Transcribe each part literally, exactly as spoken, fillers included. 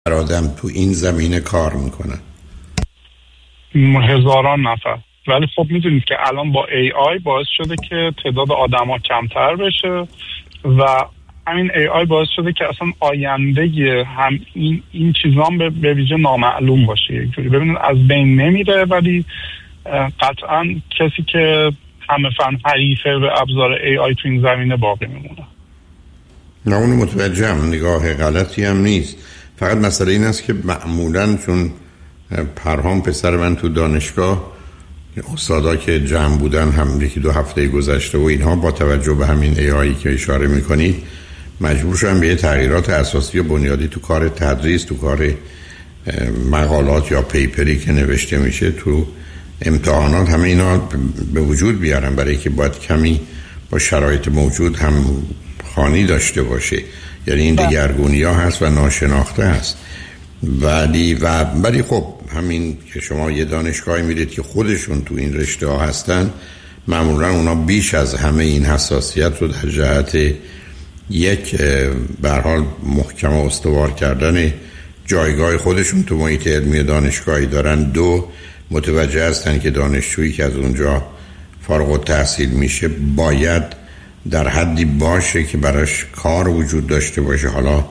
آدم تو این زمینه کار میکنن؟ هزاران نفر. ولی خب میدونید که الان با ای آی باعث شده که تعداد آدم ها کمتر بشه و همین ای آی باعث شده که اصلا آینده هم این, این چیزان به ویژه نامعلوم باشه. یک جوری ببینید از بین نمیره، ولی قطعا کسی که همه فن حریفه به ابزار ای آی تو این زمینه باقی میمونه. نه اونو متوجهم، نگاه غلطی هم نیست. فقط مسئله این است که معمولاً چون پرهام پسر من تو دانشگاه استادا که جمع بودن هم یکی دو هفته گذشته و اینها با توجه به همین ای آیی که اشاره میکنید مجبور شدن به تغییرات اساسی و بنیادی تو کار تدریس، تو کار مقالات یا پیپری که نوشته میشه، تو امتحانات، همه اینا به وجود بیارن، برای که باید کمی با شرایط موجود هم خوانی داشته باشه. یعنی این دگرگونی ها هست و ناشناخته هست. ولی و ولی خب همین که شما یه دانشگاهی میرید که خودشون تو این رشته ها هستن، معمولا اونا بیش از همه این حساسیت رو در جهت یک به هر حال محکم و استوار کردن جایگاه خودشون تو محیط علمی دانشگاهی دارن. دو، متوجه هستن که دانشجویی که از اونجا فارغ التحصیل میشه باید در حدی باشه که براش کار وجود داشته باشه، حالا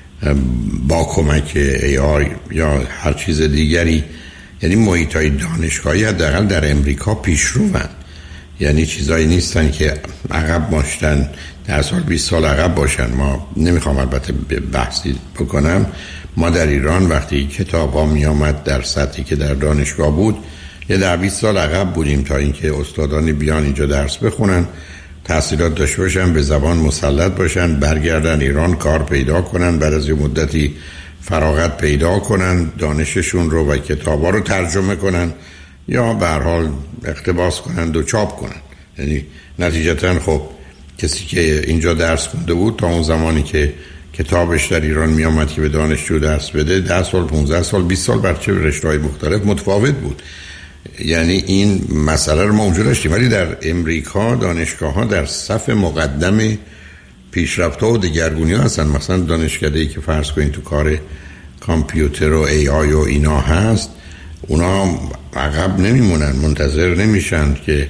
با کمک ای آی یا هر چیز دیگری. یعنی محیط های دانشگاهی حداقل در امریکا پیشروند، یعنی چیزایی نیستن که عقب باشن، در سال بیست سال عقب باشن. ما نمیخوام البته بحثی بکنم، ما در ایران وقتی کتاب ها می آمد در سطحی که در دانشگاه بود یه در بیست سال عقب بودیم تا اینکه استادانی بیان اینجا درس بخونن، تحصیلات داشته باشن، به زبان مسلط باشن، برگردن ایران کار پیدا کنن، بعد از یه مدتی فراغت پیدا کنن، دانششون رو و کتابا رو ترجمه کنن یا به هر حال اقتباس کنن و چاپ کنن. یعنی نتیجتا خب کسی که اینجا درس خونده بود تا اون زمانی که کتابش در ایران می آمد که به دانشجو درس بده، ده سال، پانزده سال، بیست سال برچه رشته‌های مختلف متفاوت بود. یعنی این مسئله رو ما اونجا داشتیم. ولی در امریکا دانشگاه ها در صف مقدم پیشرفت ها و دگرگونی ها هستن. مثلا دانشکده‌ای که فرض کنید تو کار کامپیوتر و ای آی و اینا هست، اونا عقب نمیمونن، منتظر نمیشن که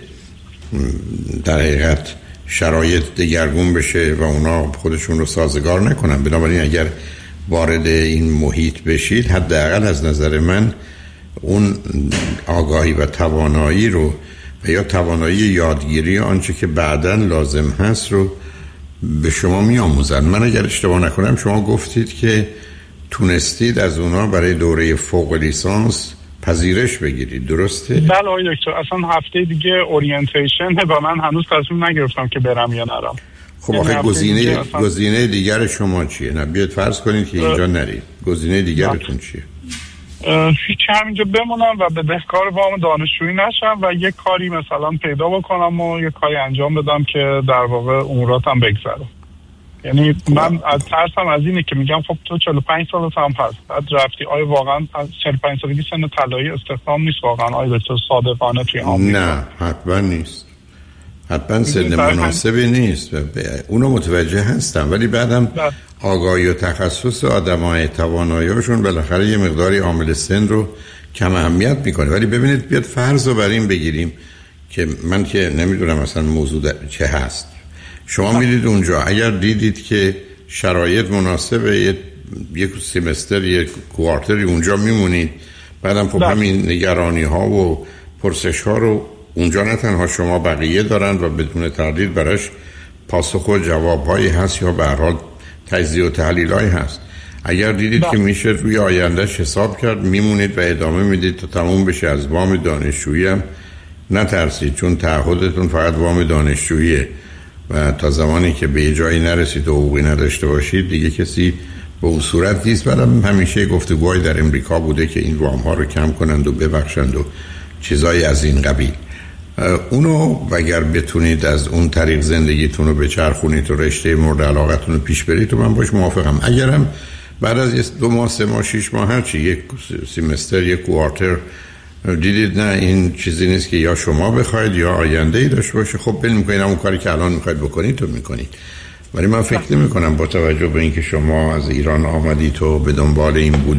در حقیقت شرایط دگرگون بشه و اونا خودشون رو سازگار نکنن. بنابراین اگر وارد این محیط بشید، حداقل از نظر من اون آگاهی و توانایی رو و یا توانایی یادگیری آنچه که بعداً لازم هست رو به شما می آموزن. من اگر اشتباه نکنم شما گفتید که تونستید از اونا برای دوره فوق لیسانس پذیرش بگیرید، درسته؟ بله آقای دکتر، اصلا هفته دیگه اورینتیشن و من هنوز تصمیم نگرفتم که برم یا نرم. خب آخه گزینه اصلا... گزینه دیگر شما چیه؟ نه بیاد فرض کنید که اینجا نرید، گزینه دیگرتون چیه؟ هیچ، همینجا بمونم و به دهکار وام دانشجویی نشم و یک کاری مثلا پیدا بکنم و یک کاری انجام بدم که در واقع اموراتم بگذره. یعنی من از ترسم از اینه که میگم خب تو چهل و پنج سالت هم هست، بعد رفتی آیا واقعا از چهل و پنج سالگی سن طلایی استخدام نیست واقعا آیا دکتر صادقانه توی آمریکا؟ نه حتما نیست، حتما سن مناسبی نیست، اونو متوجه هستم. ولی بعدم آگاهی و تخصص آدمای توانایی‌هاشون بالاخره یه مقداری عامل سن رو کم اهمیت میکنه. ولی ببینید بیاد فرض رو بر این بگیریم که من که نمیدونم اصلا موضوع چه هست، شما میرید اونجا، اگر دیدید که شرایط مناسبه یک سمستر یک کوارتری اونجا میمونید، بعدم خب همین نگرانی ها و پرسش ها رو اونجا نه تنها شما بقیه دارن و بدون تردید براش پاسخ و جواب هایی هست یا به هر حال تجزیه و تحلیل هایی هست. اگر دیدید با. که میشه روی آیندهش حساب کرد، میمونید و ادامه میدید تا تموم بشه. از وام دانشجویی هم نترسید، چون تعهدتون فقط وام دانشجوییه و تا زمانی که به جایی نرسید و حقوقی نداشته باشید دیگه کسی به اون صورت نیست. بعدم همیشه گفتگوهای در امریکا بوده که این وام ها رو کم کنند و ببخشند و چیزایی از این قبیل. اونو اگر بتونید از اون طریق زندگیتون رو بچرخونید و رشته مورد علاقتون رو پیش برید، تو من باش موافقم. اگرم بعد از دو ماه، سه ماه، شش ماه، هرچی، یک سیمستر، یک کوارتر دیدید نه این چیزی نیست که یا شما بخواید یا آینده‌ای داشته باشه، خب بل می‌کنید همون کاری که الان می‌خواید بکنید تو می‌کنید. ولی من فکر نمی کنم با توجه به اینکه شما از ایران آمدید و به دنبال این بود